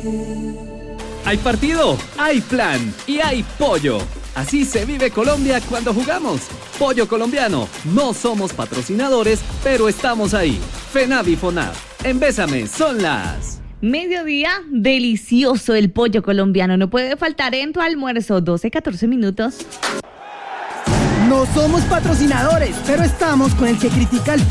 Hay partido, hay plan y hay pollo. Así se vive Colombia cuando jugamos. Pollo colombiano. No somos patrocinadores, pero estamos ahí. FENAV y FONAV. En Bésame son las... Mediodía, delicioso el pollo colombiano. No puede faltar en tu almuerzo. 12-14 minutos. No somos patrocinadores, pero estamos con el que critica el